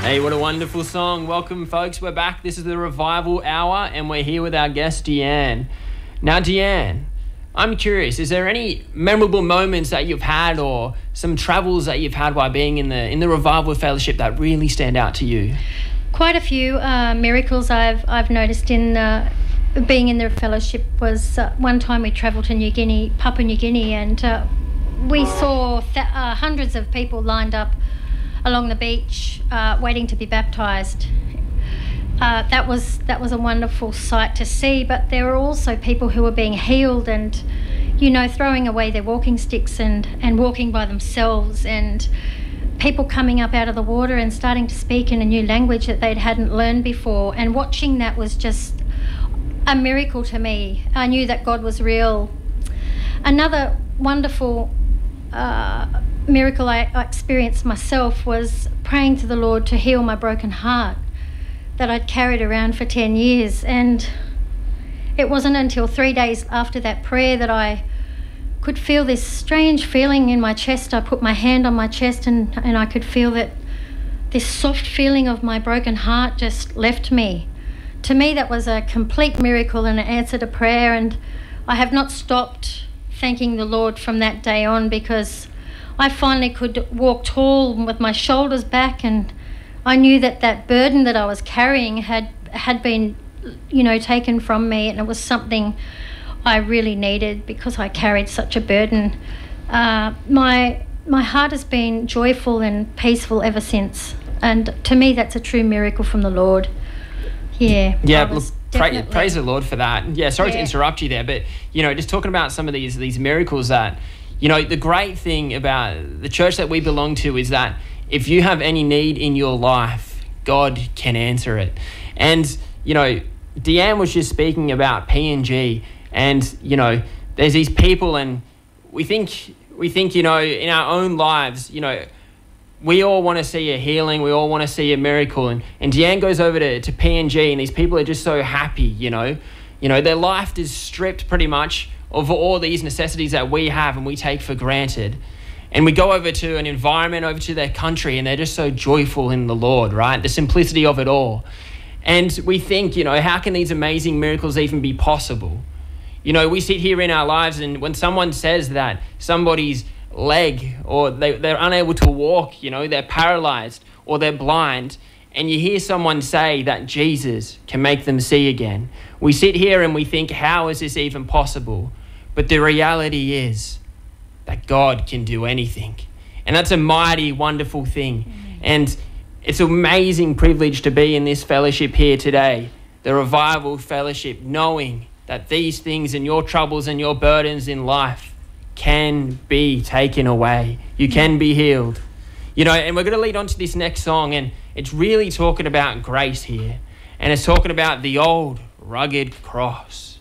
Hey, what a wonderful song. Welcome, folks. We're back. This is the Revival Hour, and we're here with our guest, Deanne. Now, Deanne, I'm curious, is there any memorable moments that you've had or some travels that you've had while being in the Revival Fellowship that really stand out to you? Quite a few miracles I've noticed in being in the fellowship was one time we travelled to Papua New Guinea, and we saw hundreds of people lined up along the beach waiting to be baptised. That was a wonderful sight to see, but there were also people who were being healed and, throwing away their walking sticks and walking by themselves, and people coming up out of the water and starting to speak in a new language that they hadn't learned before. And watching that was just a miracle to me. I knew that God was real. Another wonderful miracle I experienced myself was praying to the Lord to heal my broken heart that I'd carried around for 10 years. And it wasn't until 3 days after that prayer that I could feel this strange feeling in my chest. I put my hand on my chest and I could feel that this soft feeling of my broken heart just left me. To me, that was a complete miracle and an answer to prayer, and I have not stopped thanking the Lord from that day on, because I finally could walk tall with my shoulders back, and I knew that burden that I was carrying had been, taken from me, and it was something I really needed because I carried such a burden. My heart has been joyful and peaceful ever since, and to me that's a true miracle from the Lord. Yeah. Look, praise the Lord for that. Yeah, sorry to interrupt you there, but just talking about some of these miracles that, the great thing about the church that we belong to is that if you have any need in your life, God can answer it. And Deanne was just speaking about PNG, and there's these people, and we think in our own lives, we all want to see a healing, we all want to see a miracle, and Deanne goes over to PNG, and these people are just so happy, their life is stripped pretty much of all these necessities that we have and we take for granted. And we go over to an environment, over to their country, and they're just so joyful in the Lord, right? The simplicity of it all. And we think, how can these amazing miracles even be possible? We sit here in our lives, and when someone says that somebody's leg or they're unable to walk, they're paralyzed or they're blind, and you hear someone say that Jesus can make them see again, we sit here and we think, how is this even possible? But the reality is that God can do anything. And that's a mighty, wonderful thing. Mm-hmm. And it's an amazing privilege to be in this fellowship here today, the Revival Fellowship, knowing that these things and your troubles and your burdens in life can be taken away. You can be healed. And we're going to lead on to this next song, and it's really talking about grace here. And it's talking about the old rugged cross.